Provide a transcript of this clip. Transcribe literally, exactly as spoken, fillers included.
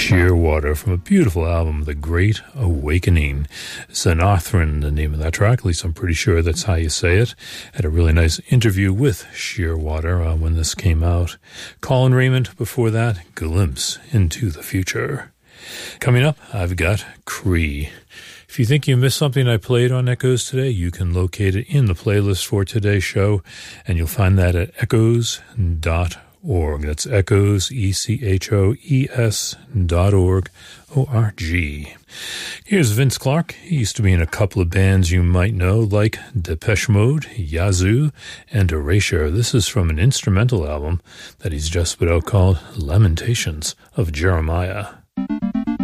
Shearwater from a beautiful album, The Great Awakening. Xanathrin, the name of that track, at least I'm pretty sure that's how you say it. Had a really nice interview with Shearwater uh, when this came out. Colin Raymond before that, Glimpse into the Future. Coming up, I've got Cree. If you think you missed something I played on Echoes today, you can locate it in the playlist for today's show, and you'll find that at echoes dot org. That's Echoes, E C H O E S dot org, O R G. Here's Vince Clarke. He used to be in a couple of bands you might know, like Depeche Mode, Yazoo, and Erasure. This is from an instrumental album that he's just put out called Lamentations of Jeremiah.